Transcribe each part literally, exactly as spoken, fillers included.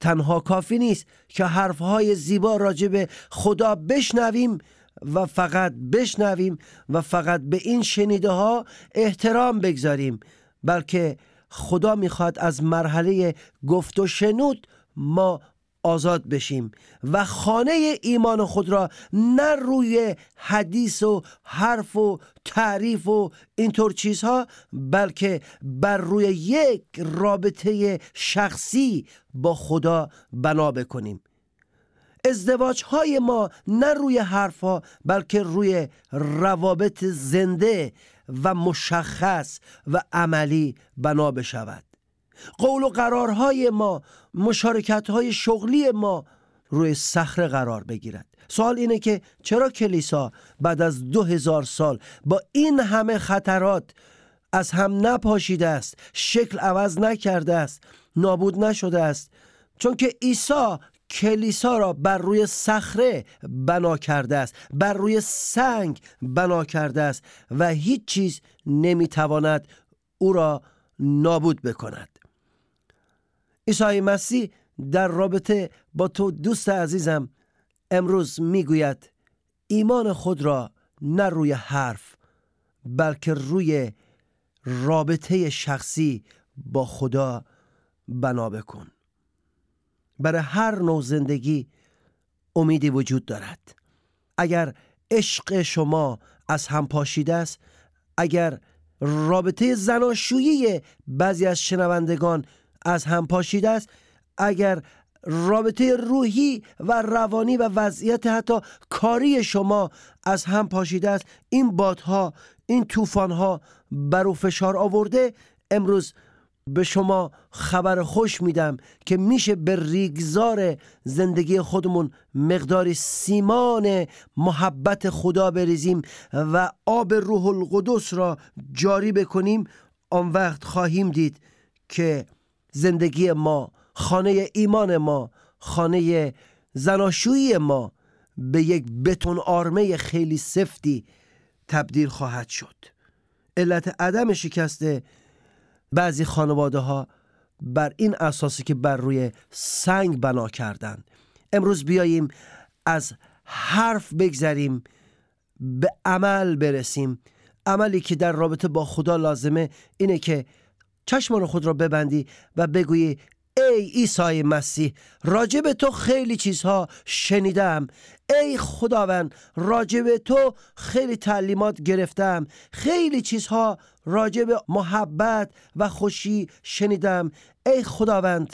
تنها کافی نیست که حرفهای زیبا راجع به خدا بشنویم و فقط بشنویم و فقط به این شنیده ها احترام بگذاریم، بلکه خدا میخواد از مرحله گفت و شنود ما آزاد بشیم و خانه ایمان خود را نه روی حدیث و حرف و تعریف و اینطور چیزها، بلکه بر روی یک رابطه شخصی با خدا بنا بکنیم. ازدواج های ما نه روی حرف ها، بلکه روی روابط زنده و مشخص و عملی بنا بشود. قول و قرارهای ما، مشارکت‌های شغلی ما روی صخره قرار بگیرد. سوال اینه که چرا کلیسا بعد از دو هزار سال با این همه خطرات از هم نپاشیده است، شکل عوض نکرده است، نابود نشده است؟ چون که عیسی کلیسا را بر روی صخره بنا کرده است، بر روی سنگ بنا کرده است و هیچ چیز نمیتواند او را نابود بکند. عیسی مسیح در رابطه با تو دوست عزیزم امروز میگوید ایمان خود را نه روی حرف بلکه روی رابطه شخصی با خدا بنا بکن. برای هر نوع زندگی امیدی وجود دارد. اگر عشق شما از هم پاشیده است، اگر رابطه زناشویی بعضی از شنوندگان از هم پاشیده است، اگر رابطه روحی و روانی و وضعیت حتی کاری شما از هم پاشیده است، این بادها، این طوفان‌ها بر او فشار آورده، امروز به شما خبر خوش میدم که میشه به ریگزار زندگی خودمون مقداری سیمان محبت خدا بریزیم و آب روح القدس را جاری بکنیم. آن وقت خواهیم دید که زندگی ما، خانه ایمان ما، خانه زناشویی ما به یک بتون آرمه خیلی سفتی تبدیل خواهد شد. علت عدم شکست بعضی خانواده ها بر این اساسی که بر روی سنگ بنا کردن. امروز بیاییم از حرف بگذریم، به عمل برسیم. عملی که در رابطه با خدا لازمه اینه که چشمان خود را ببندی و بگویی ای عیسی مسیح، راجع به تو خیلی چیزها شنیدم. ای خداوند، راجع به تو خیلی تعلیمات گرفتم، خیلی چیزها راجع به محبت و خوشی شنیدم. ای خداوند،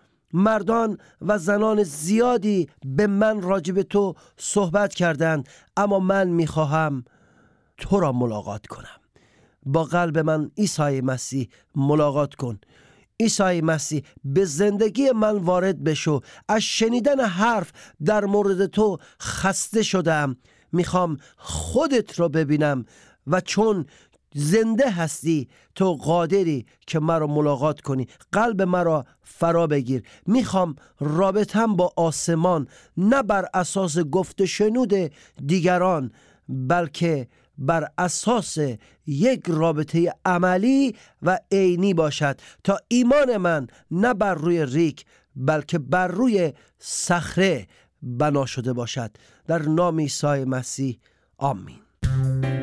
مردان و زنان زیادی به من راجع به تو صحبت کردند، اما من میخواهم تو را ملاقات کنم. با قلب من عیسی مسیح ملاقات کن. عیسی مسیح، به زندگی من وارد بشو. از شنیدن حرف در مورد تو خسته شدم، میخوام خودت رو ببینم و چون زنده هستی تو قادری که مرا ملاقات کنی. قلب مرا فرا بگیر. میخوام رابطم با آسمان نه بر اساس گفت شنود دیگران، بلکه بر اساس یک رابطه عملی و عینی باشد، تا ایمان من نه بر روی ریگ بلکه بر روی صخره بنا شده باشد. در نام عیسی مسیح، آمین.